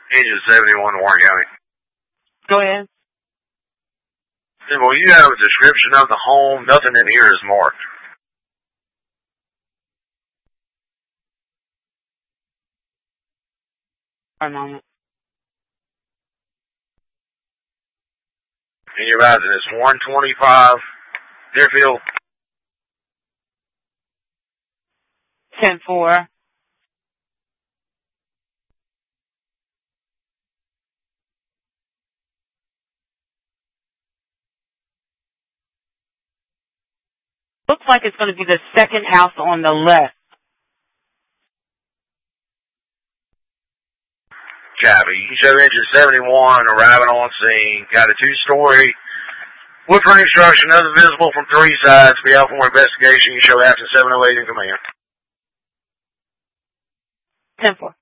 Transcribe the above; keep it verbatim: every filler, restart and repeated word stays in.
Engine seventy-one, Warren County. Go ahead. Well, you have a description of the home. Nothing in here is marked. One moment. And you're about this one twenty-five Deerfield. ten four. Looks like it's going to be the second house on the left. Copy. You show engine seventy-one arriving on scene. Got a two-story wood frame structure, nothing visible from three sides. Be out for more investigation. You show after seven oh eight in command. ten four.